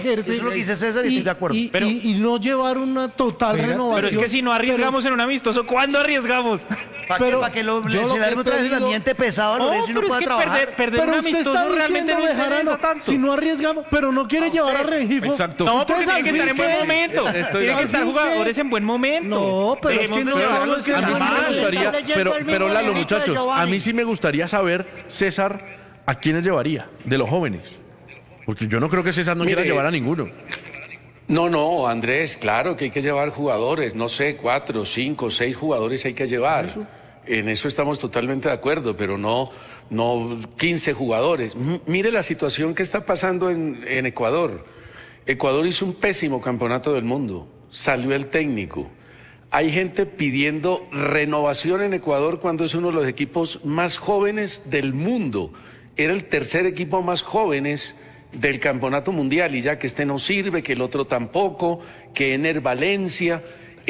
protegerse. Eso es lo que dice César y estoy de acuerdo. Y no llevar una total renovación. Pero es que si no arriesgamos en un amistoso, ¿cuándo arriesgamos? ¿Para que se le arme otra vez el ambiente pesado a Lorenzo y no pero pueda es que trabajar? perder Pero un usted está amistoso realmente diciendo, no Bejarano, interesa tanto. si no arriesgamos, pero no quiere llevar a Rengifo. Exacto. No, porque Entonces, tiene que estar en buen ¿qué? momento. Tienen que estar jugadores en buen momento. No, pero es que no, llevar a no, los es que que A mí están sí me mal. gustaría, pero Lalo, muchachos, a mí sí me gustaría saber, César, ¿a quiénes llevaría de los jóvenes? Porque yo no creo que César no quiera llevar a ninguno. No, Andrés, claro que hay que llevar jugadores, no sé, 4, 5, 6 jugadores hay que llevar. En eso estamos totalmente de acuerdo, pero no 15 jugadores. Mire la situación que está pasando en Ecuador. Ecuador hizo un pésimo campeonato del mundo, salió el técnico. Hay gente pidiendo renovación en Ecuador cuando es uno de los equipos más jóvenes del mundo. Era el tercer equipo más jóvenes del campeonato mundial y ya que este no sirve, que el otro tampoco, que Ener Valencia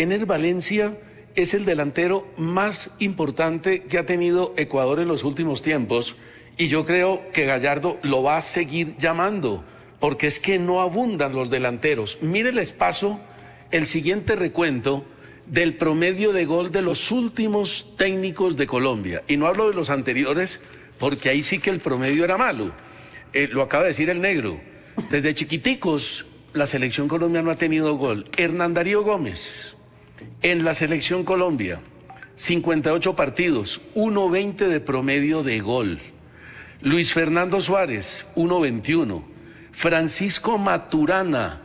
es el delantero más importante que ha tenido Ecuador en los últimos tiempos y yo creo que Gallardo lo va a seguir llamando porque es que no abundan los delanteros. Mire, les paso el siguiente recuento del promedio de gol de los últimos técnicos de Colombia y no hablo de los anteriores porque ahí sí que el promedio era malo. Lo acaba de decir el negro. Desde chiquiticos, la selección Colombia no ha tenido gol. Hernán Darío Gómez, en la selección Colombia, 58 partidos, 1.20 de promedio de gol. Luis Fernando Suárez, 1.21. Francisco Maturana,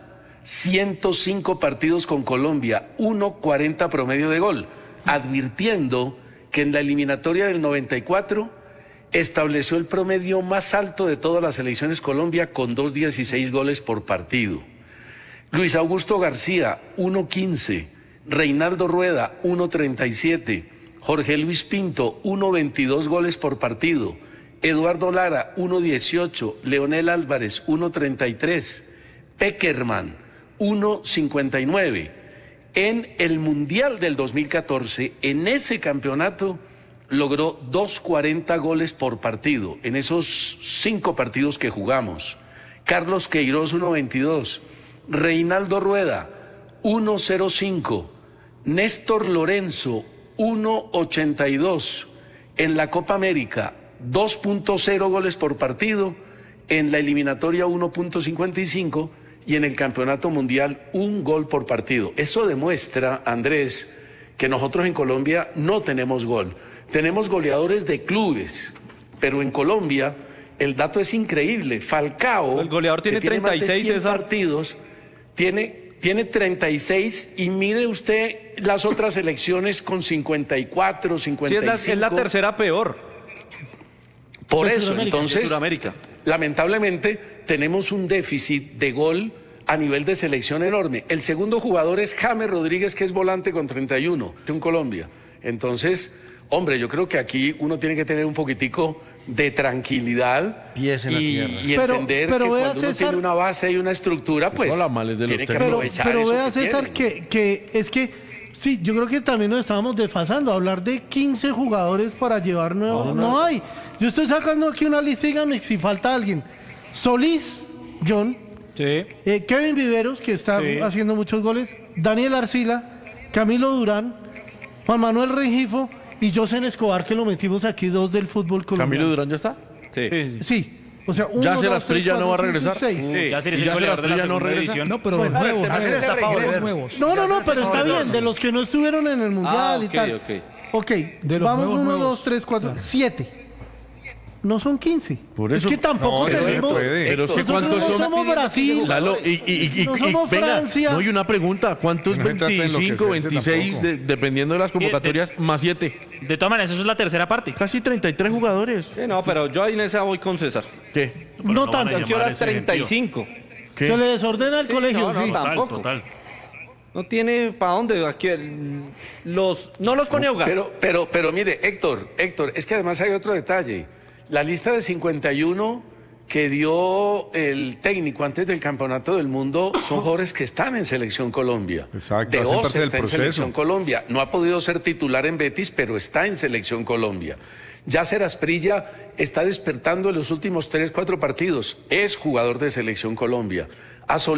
105 partidos con Colombia, 1.40 promedio de gol. Advirtiendo que en la eliminatoria del 94 estableció el promedio más alto de todas las selecciones Colombia con 2.16 goles por partido. Luis Augusto García, 1.15. Reinaldo Rueda, 1.37. Jorge Luis Pinto, 1.22 goles por partido. Eduardo Lara, 1.18. Leonel Álvarez, 1.33. Peckerman, 1.59. En el Mundial del 2014, en ese campeonato, logró 2.40 goles por partido en esos 5 partidos que jugamos. Carlos Queiroz, 1.22. Reinaldo Rueda, 1.05. Néstor Lorenzo, 1.82. En la Copa América, 2.0 goles por partido. En la eliminatoria, 1.55. Y en el Campeonato Mundial, 1 gol por partido. Eso demuestra, Andrés, que nosotros en Colombia no tenemos gol. Tenemos goleadores de clubes, pero en Colombia el dato es increíble. Falcao, el goleador tiene que 36 más de 100 partidos, tiene 36 y mire usted las otras selecciones con 54, 55. Sí, es la tercera peor. Por De eso, Sudamérica, entonces, de Sudamérica. lamentablemente tenemos un déficit de gol a nivel de selección enorme. El segundo jugador es James Rodríguez, que es volante con 31 en Colombia. Entonces, hombre, yo creo que aquí uno tiene que tener un poquitico de tranquilidad y entender que vea, cuando uno César, tiene una base y una estructura, pues habla mal es de los tiene que técnicos. aprovechar pero eso vea, que César, tiene. que es que sí, yo creo que también nos estábamos desfasando. Hablar de 15 jugadores para llevar nuevos, no hay. Yo estoy sacando aquí una lista, dígame si falta alguien. Solís, John, Sí. Kevin Viveros, que está Sí. haciendo muchos goles, Daniel Arcila, Camilo Durán, Juan Manuel Rengifo y José Escobar, que lo metimos aquí, 2 del fútbol colombiano. ¿Camilo Durán ya está? Sí. Sí, o sea, ¿Ya 1, se 2, las 3, Prilla no va a 4, 5, regresar? 6. Sí, ya sería ¿Y el ya goleador de la Seras Prilla no segunda regresa? división. No, pero los nuevos, Hacer nuevos. No, pero está bien, de los que no estuvieron en el Mundial y ok, tal. ok. Ok, De los vamos nuevos, 1, nuevos. 2, 3, 4, 7. No son 15. Por Es eso- que tampoco No, eso tenemos... puede. Pero es que Nosotros ¿cuántos no son? somos Brasil. Lalo, No somos venga, Francia. no, y una pregunta, ¿cuántos No se trata de 25, enloquecerse 26, dependiendo de las convocatorias, más 7? De todas maneras, eso es la tercera parte. Casi 33 jugadores. Sí, no, pero yo ahí en esa voy con César. ¿Qué? No van a tanto. llamar ¿Qué hora a es ese 35? ¿Qué? Se le desordena el Sí, colegio, no, no, sí. tampoco. Total. No tiene para dónde. Aquí no los pone a jugar. Pero mire, Héctor, es que además hay otro detalle. La lista de 51 que dio el técnico antes del Campeonato del Mundo son jugadores que están en Selección Colombia. Exacto, De hacen Oce parte del está en proceso. Selección Colombia. No ha podido ser titular en Betis, pero está en Selección Colombia. Yasser Asprilla está despertando en los últimos 3, 4 partidos. Es jugador de Selección Colombia.